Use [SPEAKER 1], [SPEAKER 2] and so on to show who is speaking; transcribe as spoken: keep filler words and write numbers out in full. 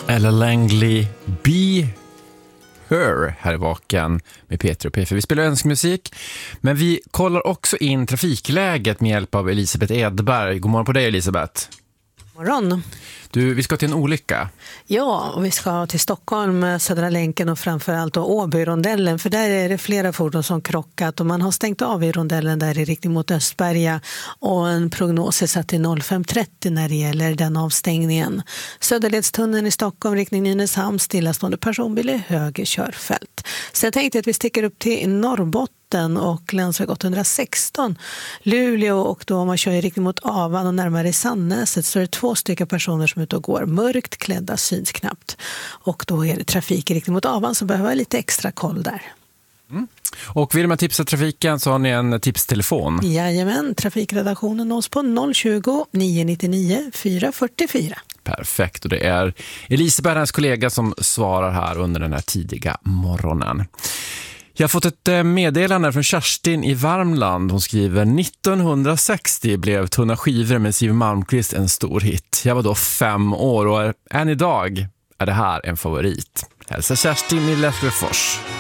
[SPEAKER 1] Ella Langley, Be Her här i Vaken med Peter och P F. Vi spelar önskmusik, men vi kollar också in trafikläget med hjälp av Elisabeth Edberg. God morgon på dig, Elisabeth.
[SPEAKER 2] Morgon.
[SPEAKER 1] Du, vi ska till en olycka.
[SPEAKER 2] Ja, och vi ska till Stockholm, Södra länken och framförallt då Åby-rondellen, för där är det flera fordon som krockat och man har stängt av i rondellen där i riktning mot Östberga och en prognos är satt till fem trettio när det gäller den avstängningen. Söderledstunneln i Stockholm, riktning Nynäshamn, stillastående personbil i höger körfält. Så jag tänkte att vi sticker upp till Norrbotten och länsväg åttahundrasexton Luleå, och då om man kör i riktning mot Avan och närmare Sannäset så är det två stycken personer som är ute och går, mörkt klädda, syns knappt, och då är det trafik i riktning mot Avan som behöver lite extra koll där.
[SPEAKER 1] Mm. Och vill man tipsa trafiken så har ni en tipstelefon.
[SPEAKER 2] Jajamän, trafikredaktionen nås på noll tjugo, nio nittionio, fyra fyrtiofyra.
[SPEAKER 1] Perfekt, och det är Elisabeth, hans kollega, som svarar här under den här tidiga morgonen. Jag har fått ett meddelande från Kerstin i Värmland. Hon skriver: nittonhundrasextio blev Tunna skivor med Siw Malmkvist en stor hit. Jag var då fem år och än idag är det här en favorit. Hälsa Kerstin i Lesjöfors.